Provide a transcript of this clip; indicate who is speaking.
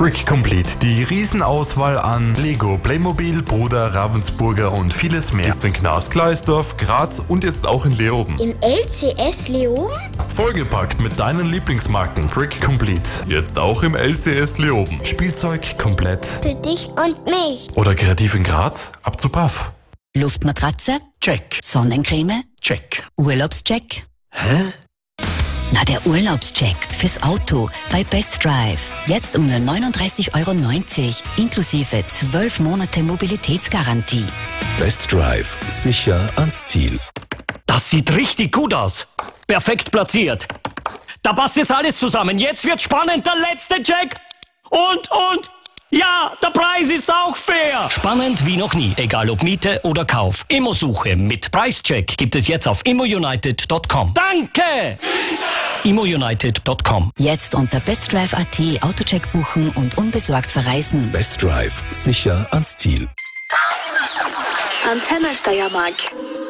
Speaker 1: Brick Complete, die Riesenauswahl an Lego, Playmobil, Bruder, Ravensburger und vieles mehr. Gibt's in Gnas, Gleisdorf, Graz und jetzt auch in Leoben.
Speaker 2: In LCS Leoben?
Speaker 1: Vollgepackt mit deinen Lieblingsmarken. Brick Complete, jetzt auch im LCS Leoben. Spielzeug komplett.
Speaker 2: Für dich und mich.
Speaker 1: Oder kreativ in Graz? Ab zu Paff.
Speaker 3: Luftmatratze?
Speaker 4: Check.
Speaker 3: Sonnencreme?
Speaker 4: Check.
Speaker 3: Urlaubscheck?
Speaker 4: Hä?
Speaker 3: Na, der Urlaubscheck fürs Auto bei Best Drive. Jetzt um nur 39,90 € inklusive 12 Monate Mobilitätsgarantie.
Speaker 5: Best Drive. Sicher ans Ziel.
Speaker 4: Das sieht richtig gut aus. Perfekt platziert. Da passt jetzt alles zusammen. Jetzt wird spannend. Der letzte Check. Und. Ja, der Preis ist auch fair. Spannend wie noch nie. Egal ob Miete oder Kauf. Immosuche mit Preischeck gibt es jetzt auf immounited.com. Danke! immounited.com.
Speaker 3: Jetzt unter bestdrive.at Autocheck buchen und unbesorgt verreisen.
Speaker 5: Best Drive. Sicher ans Ziel.
Speaker 6: Antenne Steiermark.